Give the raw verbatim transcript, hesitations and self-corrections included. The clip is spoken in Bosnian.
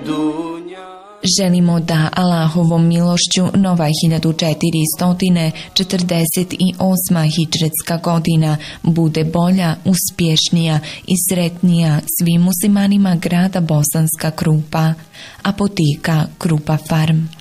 Želimo da Allahovom milošću nova hiljadu četiristo četrdeset osma hidžretska godina bude bolja, uspješnija i sretnija svim muslimanima grada Bosanska Krupa. Apoteka Krupa Farm.